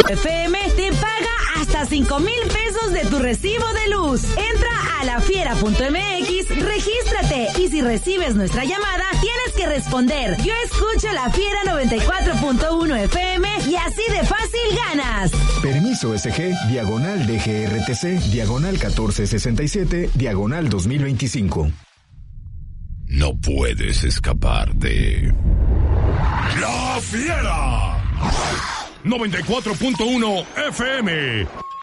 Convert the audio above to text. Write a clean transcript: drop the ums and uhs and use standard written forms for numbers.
FM te paga hasta 5,000 pesos de tu recibo de luz. Entra a lafiera.mx, regístrate y si recibes nuestra llamada, tienes que responder: yo escucho La Fiera 94.1 FM y así de fácil ganas. Permiso SG, diagonal DGRTC, diagonal 1467, diagonal 2025. No puedes escapar de... ¡La Fiera! 94.1 FM.